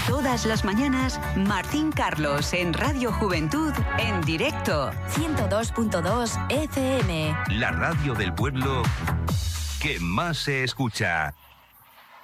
Todas las mañanas, Martín Carlos en Radio Juventud en directo. 102.2 FM. La radio del pueblo que más se escucha.